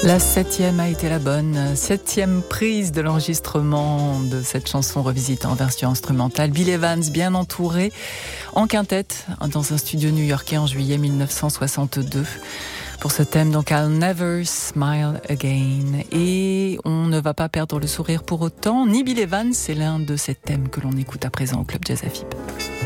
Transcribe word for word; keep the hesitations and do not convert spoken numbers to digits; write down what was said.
La septième a été la bonne, septième prise de l'enregistrement de cette chanson revisitée en version instrumentale. Bill Evans, bien entouré, en quintette, dans un studio new-yorkais en juillet mille neuf cent soixante-deux. Pour ce thème, donc, I'll Never Smile Again. Et on ne va pas perdre le sourire pour autant, ni Bill Evans, c'est l'un de ces thèmes que l'on écoute à présent au Club Jazz A F I B.